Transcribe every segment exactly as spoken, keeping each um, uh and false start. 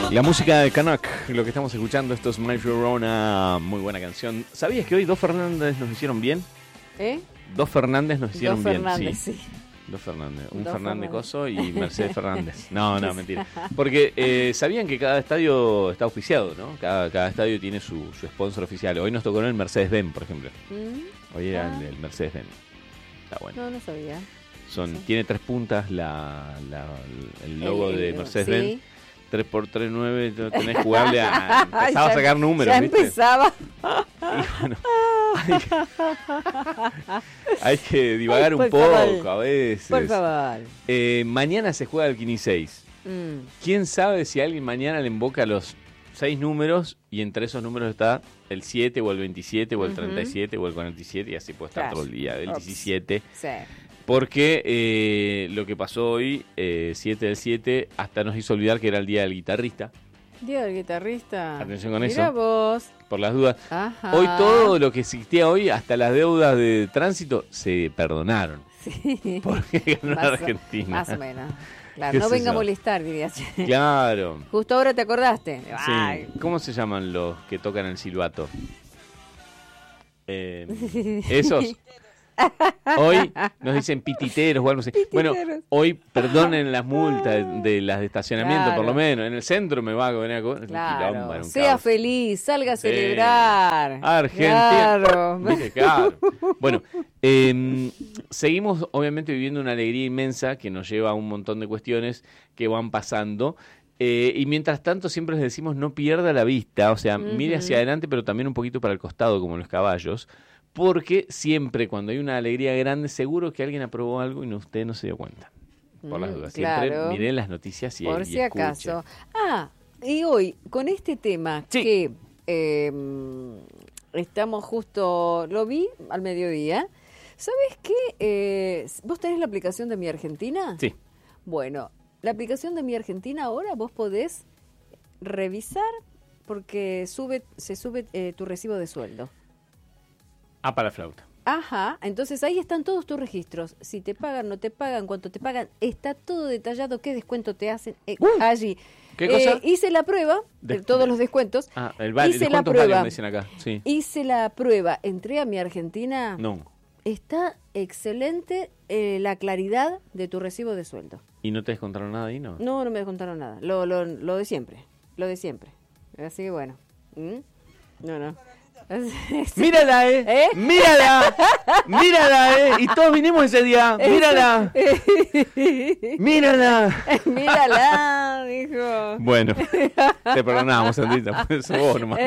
La música de Canuck, lo que estamos escuchando, esto es My Fiorona, muy buena canción. ¿Sabías que hoy dos Fernández nos hicieron bien? ¿Eh? Dos Fernández nos hicieron Dos bien, Fernández, sí. sí. Dos Fernández, un Dos Fernández Fernández. Coso y Mercedes Fernández. No, no, mentira. Porque eh, sabían que cada estadio está auspiciado, ¿no? Cada, cada estadio tiene su, su sponsor oficial. Hoy nos tocó el Mercedes-Benz, por ejemplo. ¿Mm? Hoy era Ah. el, el Mercedes-Benz. Está bueno. No, no sabía. Son, Sí. Tiene tres puntas la, la, el logo El- de el- Mercedes-Benz. sí. tres por tres, nueve, tenés jugable a... Empezaba Ya- a sacar números, Ya ¿viste? empezaba. Y bueno, hay, hay que divagar un Por poco favor. a veces. Por favor. Eh, mañana se juega el Quini seis. Mm. ¿Quién sabe si alguien mañana le invoca los seis números y entre esos números está el siete o el veintisiete o el Ujú. treinta y siete o el cuarenta y siete y así puede estar Claro. todo el día, el Ops. diecisiete? Sí. Porque eh, lo que pasó hoy, eh, siete del siete, hasta nos hizo olvidar que era el día del guitarrista, Día del guitarrista. Atención con Mirá eso. vos. por las dudas. Ajá. Hoy todo lo que existía hoy, hasta las deudas de tránsito, se perdonaron. Sí. Porque ganó Más o- Argentina. Más o menos. Claro, ¿Qué no sé venga a yo? molestar, dirías. Claro. Justo ahora te acordaste. Ay. Sí. ¿Cómo se llaman los que tocan el silbato? Eh, esos. Hoy nos dicen pititeros o algo así. Bueno, Pititeros. hoy perdonen las multas de, de las de estacionamiento, Claro. por lo menos. En el centro me va a venir a co- un Claro. quilombo, era un Sea caos. feliz, salga a Sí. celebrar. Argentina. Claro. ¿Viste? Claro. Bueno, eh, seguimos obviamente viviendo una alegría inmensa que nos lleva a un montón de cuestiones que van pasando. Eh, y mientras tanto siempre les decimos no pierda la vista, o sea, mire Ujú. hacia adelante pero también un poquito para el costado como los caballos, porque siempre cuando hay una alegría grande seguro que alguien aprobó algo y no, usted no se dio cuenta. Por las Mm, dudas. Siempre claro. miren las noticias y, Por y si escuche. acaso. Ah, y hoy, con este tema Sí. que eh, estamos justo, lo vi al mediodía. ¿Sabes qué? Eh, ¿Vos tenés la aplicación de Mi Argentina? Sí. Bueno, la aplicación de Mi Argentina ahora vos podés revisar porque sube, se sube eh, tu recibo de sueldo. Ah, para la flauta. Ajá, entonces ahí están todos tus registros. Si te pagan, no te pagan, cuánto te pagan, está todo detallado, qué descuento te hacen eh, Uh, allí. ¿qué Eh, cosa? hice la prueba de De- todos los descuentos. Ah, el vale, hice la descuentos valen, prueba. me dicen acá. Sí. Hice la prueba, entré a Mi Argentina. No. Está excelente eh, la claridad de tu recibo de sueldo. ¿Y no te descontaron nada ahí, no? No, no me descontaron nada. Lo, lo, lo de siempre. Lo de siempre. Así que bueno. ¿Mm? No, no. Mírala, eh. ¿Eh? Mírala. Mírala, eh. Y todos vinimos ese día. Mírala. Mírala. Mírala, dijo. Bueno, te perdonamos, Sandrita. Por eso vos nomás.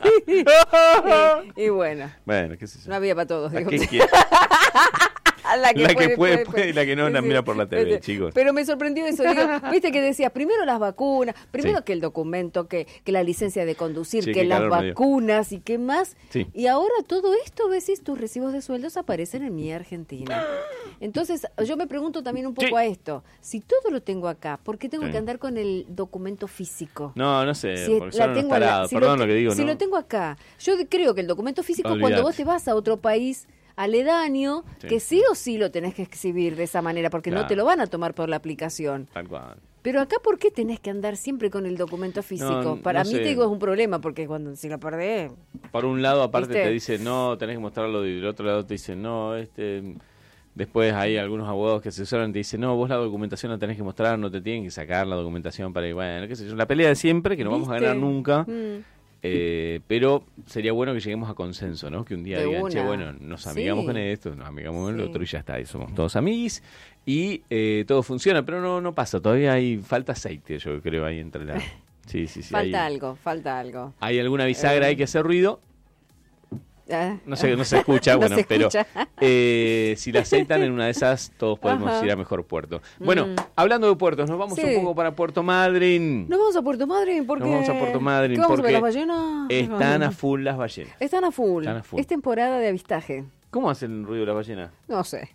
Y bueno, Bueno, qué sé yo. no había para todos. ¿A digo. qué quiere? La La que puede, puede, y la que no, la mira por la T V, chicos. Pero me sorprendió eso. Digo, viste que decías, primero las vacunas, primero Sí. que el documento, que, que la licencia de conducir, Sí, que qué las calor me dio. vacunas y qué más. Sí. Y ahora todo esto, decís, tus recibos de sueldos aparecen en Mi Argentina. Entonces, yo me pregunto también un poco Sí. a esto. Si todo lo tengo acá, ¿por qué tengo Sí. que andar con el documento físico? No, no sé, Si porque la son unos tengo en la- tarados. si Perdón lo, lo que digo, si ¿no? lo tengo acá, yo de- creo que el documento físico, Olvídate. cuando vos te vas a otro país aledaño, Sí. que sí o sí lo tenés que exhibir de esa manera, porque no Claro. te lo van a tomar por la aplicación. Tal cual. Pero acá, ¿por qué tenés que andar siempre con el documento físico? No, Para no mí, sé. te digo, es un problema, porque cuando si lo perdés... Por un lado, aparte ¿Viste? te dice, no, tenés que mostrarlo, y del otro lado te dice, no, este... Después hay algunos abogados que se usaron y te dicen, no, vos la documentación la tenés que mostrar, no te tienen que sacar la documentación para ir, bueno, qué sé yo, la pelea de siempre, que no vamos a ¿Viste? ganar nunca, Mm. eh, pero sería bueno que lleguemos a consenso, ¿no? Que un día De digan, che, una. bueno, nos amigamos Sí. con esto, nos amigamos con Sí. el otro y ya está, y somos todos amiguis, y eh, todo funciona, pero no no pasa, todavía hay falta aceite, yo creo, ahí entre la... Sí, sí, sí. Falta hay, algo, falta algo. hay alguna bisagra Eh. ahí que hace ruido. Ah. No sé, no se escucha, No bueno, se pero escucha. eh, si la aceitan en una de esas, todos podemos Ajá. ir a mejor puerto. Bueno, Mm. hablando de puertos, nos vamos Sí. un poco para Puerto Madryn. Nos vamos a Puerto Madryn porque... Nos vamos a Puerto Madryn ¿Qué vamos a ver, porque las ballenas? Están a full las ballenas. Están a full. Están a full. Es temporada de avistaje. ¿Cómo hacen el ruido de la ballena? No sé.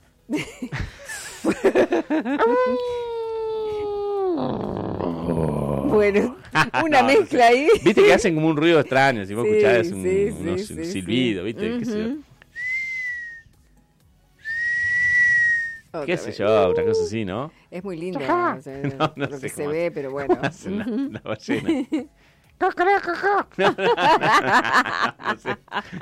Bueno, una No, no mezcla sé. ahí. Viste que hacen como un ruido extraño, si vos Sí, escuchás un, sí, unos sí, un sí, silbido, sí. ¿viste? ¿Qué sé yo? Ujú. qué sé yo, una cosa así, ¿no? Es muy lindo, no, sé, no, no lo sé que se cómo ve, hace. pero bueno. ¿Cómo hace la, la ballena? No, no, no sé.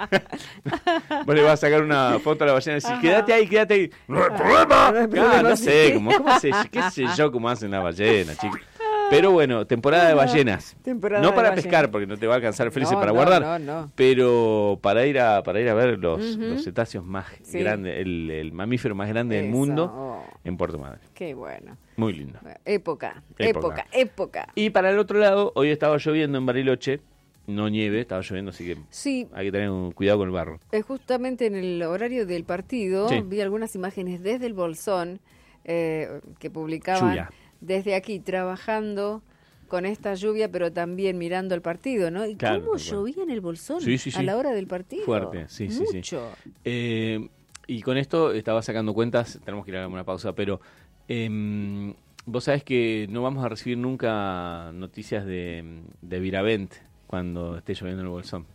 Vos le vas a sacar una foto a la ballena y decís, quédate ahí, quédate ahí. No hay problema. No hay Claro, problema, no sé, sí. cómo, cómo se, qué sé yo cómo hacen las ballenas, chicos. Pero bueno, temporada de ballenas. Temporada no de para ballenas. pescar, porque no te va a alcanzar el felice No, para no, guardar. no, no. Pero para ir a para ir a ver los, Ujú. los cetáceos más Sí. grandes, el, el mamífero más grande del Eso, mundo oh, en Puerto Madre. qué bueno. Muy lindo. Época, Época. época, época. Y para el otro lado, hoy estaba lloviendo en Bariloche. No nieve, estaba lloviendo, así que Sí, hay que tener un cuidado con el barro. eh, justamente en el horario del partido Sí. vi algunas imágenes desde el Bolsón eh, que publicaban Lluvia. desde aquí trabajando con esta lluvia, pero también mirando el partido, ¿no? ¿Y Claro, cómo tal cual. llovía en el Bolsón Sí, sí, sí. a la hora del partido? Fuerte, sí, sí, sí. Mucho. Eh, y con esto estaba sacando cuentas, tenemos que ir a una pausa, pero eh, vos sabés que no vamos a recibir nunca noticias de, de Viravent cuando esté lloviendo en el Bolsón.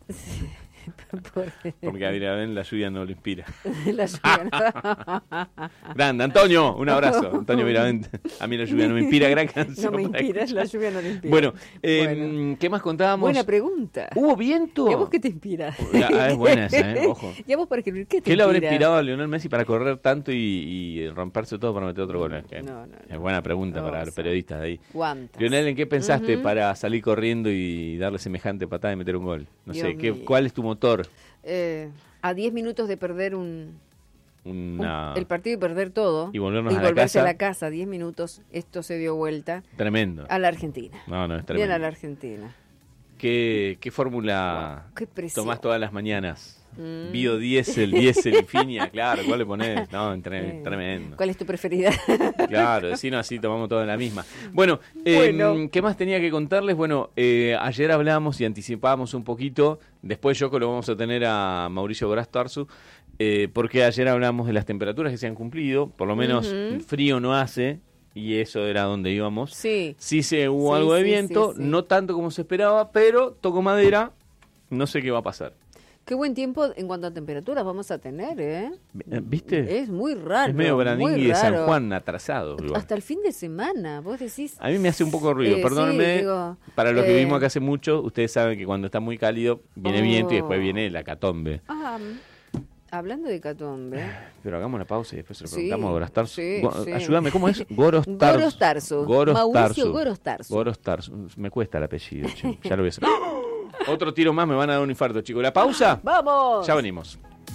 Porque a Viravent la lluvia no lo inspira. La lluvia, ¿no? Grande, Antonio, un abrazo. Antonio Viravent. A mí la lluvia no me inspira, gran canción. No me para inspira, escuchar. la lluvia no me inspira. Bueno, eh, Bueno. ¿qué más contábamos? Buena pregunta. ¿Hubo viento? ¿Y a vos qué te inspira? Ah, es buena esa, ¿eh? Ojo. ¿Y a vos para escribir qué te ¿Qué le habrá inspira? inspirado a Lionel Messi para correr tanto y, y romperse todo para meter otro gol? Es que- No, no, no. Es buena pregunta No, para o los sea, periodistas de ahí. ¿Cuántas? Lionel, ¿en qué pensaste Ujú. para salir corriendo y darle semejante patada y meter un gol? No Dios sé, ¿qué, mío. ¿cuál es tu motor? Eh, a diez minutos de perder un, un- Una... el partido y perder todo. Y volvernos y a la volverse casa. a la casa. diez minutos, esto se dio vuelta Tremendo. a la Argentina. No, no, es Bien tremendo. a la Argentina. ¿Qué, qué fórmula Wow, qué presión. tomás todas las mañanas? Mm. Biodiesel, diésel, Infinia, claro, ¿cuál le ponés? No, tre- Eh, tremendo. ¿Cuál es tu preferida? Claro, si no, así tomamos todo en la misma. Bueno, eh, Bueno. ¿qué más tenía que contarles? Bueno, eh, ayer hablábamos y anticipábamos un poquito, después yo que lo vamos a tener a Mauricio Goraz Tarsu, eh, porque ayer hablamos de las temperaturas que se han cumplido, por lo menos Ujú. frío no hace, y eso era donde íbamos. Sí. Sí se hubo Sí, algo de sí, viento, sí, sí. no tanto como se esperaba, pero toco madera, no sé qué va a pasar. Qué buen tiempo en cuanto a temperaturas vamos a tener, ¿eh? ¿Viste? Es muy raro. Es medio muy Braningui de San raro. Juan atrasado. igual. Hasta el fin de semana, vos decís... A mí me hace un poco de ruido, Eh, perdónenme. sí, digo, para los que eh, vivimos acá hace mucho, ustedes saben que cuando está muy cálido viene Oh. viento y después viene la catombe. Ah, hablando de catombe... Pero hagamos la pausa y después se lo Sí, preguntamos a Goros Tarso. sí, Go- sí. Ayúdame, ¿cómo es? Goros Tarso. Goros Tarso. Goros Mauricio Tarso. Goros Tarso. Goros Tarso. Me cuesta el apellido, che. Ya lo voy a hacer. Otro tiro más, me van a dar un infarto, chicos. ¿La pausa? ¡Vamos! Ya venimos.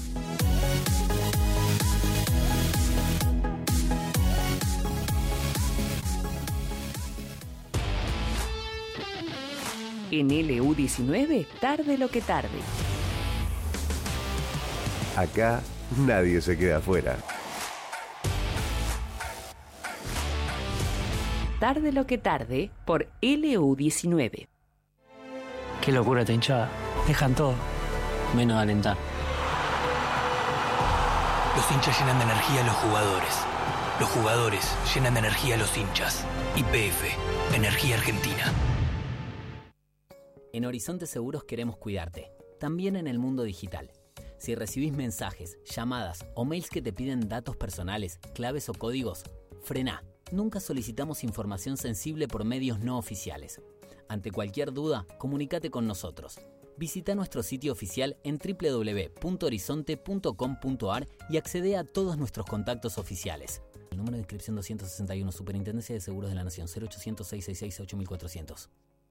En L U diecinueve, tarde lo que tarde. Acá nadie se queda afuera. Tarde lo que tarde por L U diecinueve. Qué locura esta hinchada. Dejan todo, menos de alentar. Los hinchas llenan de energía a los jugadores. Los jugadores llenan de energía a los hinchas. Y P F, Energía Argentina. En Horizonte Seguros queremos cuidarte, también en el mundo digital. Si recibís mensajes, llamadas o mails que te piden datos personales, claves o códigos, frená. Nunca solicitamos información sensible por medios no oficiales. Ante cualquier duda, comunícate con nosotros. Visita nuestro sitio oficial en doble u doble u doble u punto horizonte punto com punto a r y accede a todos nuestros contactos oficiales. El número de inscripción doscientos sesenta y uno, Superintendencia de Seguros de la Nación, cero ochocientos, seiscientos sesenta y seis, ocho mil cuatrocientos.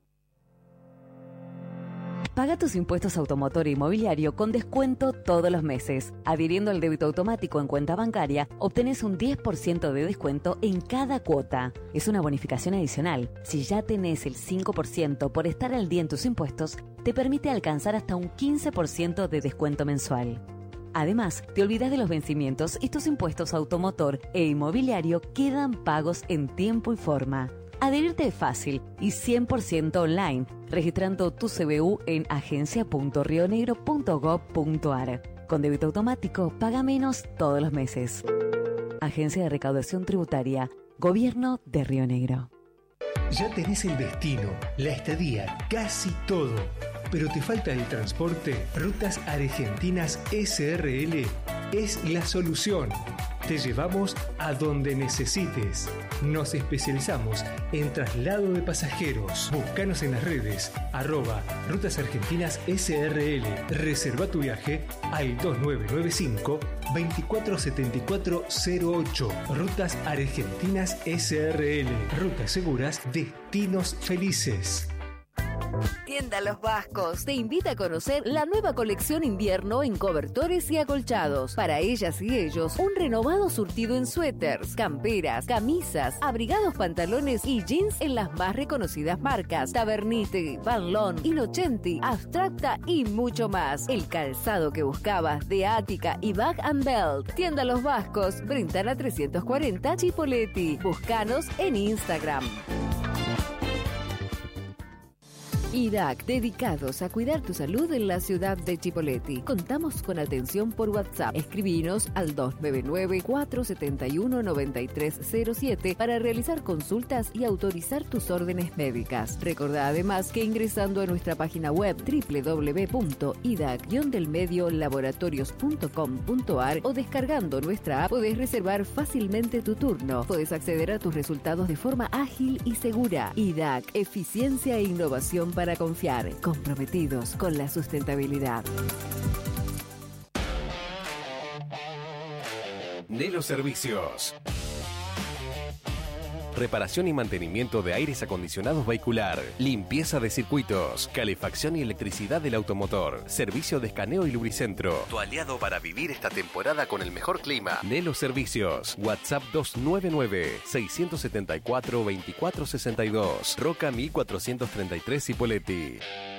Paga tus impuestos automotor e inmobiliario con descuento todos los meses. Adhiriendo al débito automático en cuenta bancaria, obtenés un diez por ciento de descuento en cada cuota. Es una bonificación adicional. Si ya tenés el cinco por ciento por estar al día en tus impuestos, te permite alcanzar hasta un quince por ciento de descuento mensual. Además, te olvidas de los vencimientos y tus impuestos automotor e inmobiliario quedan pagos en tiempo y forma. Adherirte es fácil y cien por ciento online, registrando tu C B U en agencia punto rionegro punto gob punto a r. Con débito automático, paga menos todos los meses. Agencia de Recaudación Tributaria, Gobierno de Río Negro. Ya tenés el destino, la estadía, casi todo. Pero te falta el transporte. Rutas Argentinas S R L es la solución. Te llevamos a donde necesites. Nos especializamos en traslado de pasajeros. Búscanos en las redes, arroba Rutas Argentinas S R L. Reserva tu viaje al dos nueve nueve cinco, veinticuatro setenta y cuatro cero ocho. Rutas Argentinas S R L. Rutas seguras, destinos felices. Tienda Los Vascos te invita a conocer la nueva colección invierno en cobertores y acolchados. Para ellas y ellos, un renovado surtido en suéteres, camperas, camisas, abrigados, pantalones y jeans en las más reconocidas marcas: Tavernite, Van Loon, Innocenti, Abstracta y mucho más. El calzado que buscabas de Ática y Bag and Belt. Tienda Los Vascos, Brentana trescientos cuarenta, Chipoleti. Búscanos en Instagram. I D A C, dedicados a cuidar tu salud en la ciudad de Chipoleti. Contamos con atención por WhatsApp. Escribinos al dos nueve nueve, cuatro siete uno, nueve tres cero siete para realizar consultas y autorizar tus órdenes médicas. Recordá además que ingresando a nuestra página web doble u doble u doble u punto i d a c del medio laboratorios punto com punto a r o descargando nuestra app podés reservar fácilmente tu turno. Podés acceder a tus resultados de forma ágil y segura. I D A C, eficiencia e innovación para Para confiar, comprometidos con la sustentabilidad. Nelo Servicios. Reparación y mantenimiento de aires acondicionados vehicular, limpieza de circuitos, calefacción y electricidad del automotor, servicio de escaneo y lubricentro. Tu aliado para vivir esta temporada con el mejor clima. Nelo Servicios. WhatsApp dos nueve nueve, seis siete cuatro, dos cuatro seis dos. Roca mil cuatrocientos treinta y tres Cipolletti.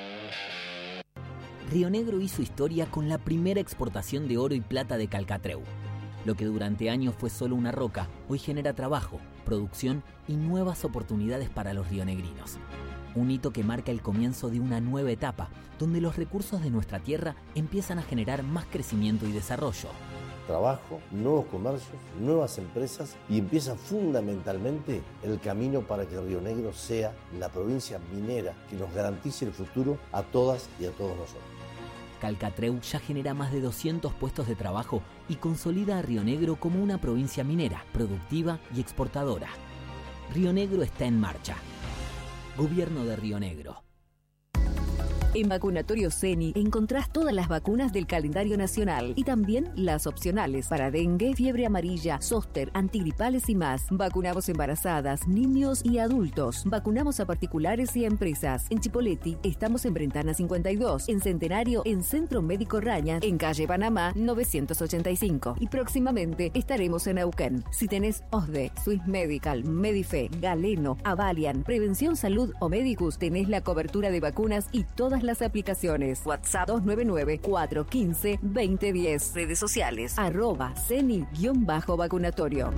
Río Negro hizo historia con la primera exportación de oro y plata de Calcatreu. Lo que durante años fue solo una roca, hoy genera trabajo, producción y nuevas oportunidades para los rionegrinos. Un hito que marca el comienzo de una nueva etapa, donde los recursos de nuestra tierra empiezan a generar más crecimiento y desarrollo. Trabajo, nuevos comercios, nuevas empresas y empieza fundamentalmente el camino para que Río Negro sea la provincia minera que nos garantice el futuro a todas y a todos nosotros. Calcatreu ya genera más de doscientos puestos de trabajo y consolida a Río Negro como una provincia minera, productiva y exportadora. Río Negro está en marcha. Gobierno de Río Negro. En Vacunatorio Ceni encontrás todas las vacunas del calendario nacional y también las opcionales para dengue, fiebre amarilla, zóster, antigripales y más. Vacunamos embarazadas, niños y adultos. Vacunamos a particulares y a empresas. En Chipoleti estamos en Brentana cincuenta y dos, en Centenario en Centro Médico Raña, en calle Panamá novecientos ochenta y cinco y próximamente estaremos en Neuquén. Si tenés O S D E, Swiss Medical, Medife, Galeno, Avalian, Prevención Salud o Medicus, tenés la cobertura de vacunas y todas las aplicaciones. WhatsApp dos nueve nueve, cuatro uno cinco, dos cero uno cero. Redes sociales arroba ceni-vacunatorio.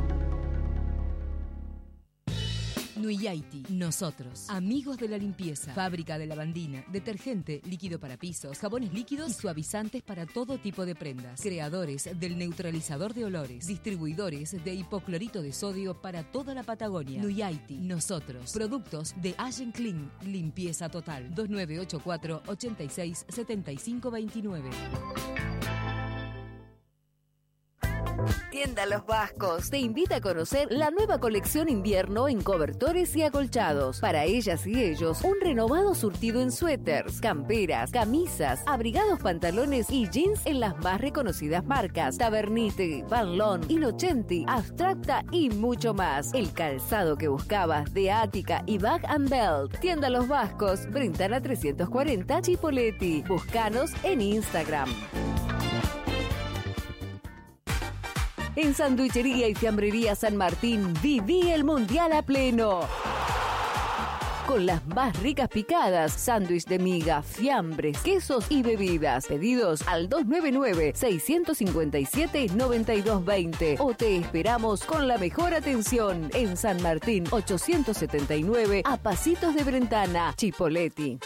Nuyaiti, nosotros, amigos de la limpieza, fábrica de lavandina, detergente, líquido para pisos, jabones líquidos y suavizantes para todo tipo de prendas, creadores del neutralizador de olores, distribuidores de hipoclorito de sodio para toda la Patagonia. Nuyaiti, nosotros, productos de Allen Clean, limpieza total, dos nueve ocho cuatro, ochenta y seis, setenta y cinco veintinueve. Tienda Los Vascos te invita a conocer la nueva colección invierno en cobertores y acolchados. Para ellas y ellos, un renovado surtido en suéteres, camperas, camisas, abrigados, pantalones y jeans en las más reconocidas marcas: Tavernite, Van Loon, Innocenti, Abstracta y mucho más. El calzado que buscabas de Ática y Bag and Belt. Tienda Los Vascos, Brentana trescientos cuarenta, Chipoleti. Búscanos en Instagram. En Sandwichería y Fiambrería San Martín, viví el Mundial a pleno. Con las más ricas picadas, sándwich de miga, fiambres, quesos y bebidas. Pedidos al dos nueve nueve, seis cinco siete, nueve dos dos cero o te esperamos con la mejor atención en San Martín ochocientos setenta y nueve, a pasitos de Brentana, Chipoleti.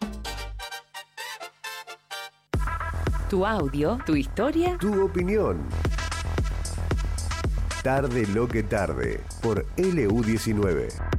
Tu audio, tu historia, tu opinión. Tarde lo que tarde, por L U diecinueve.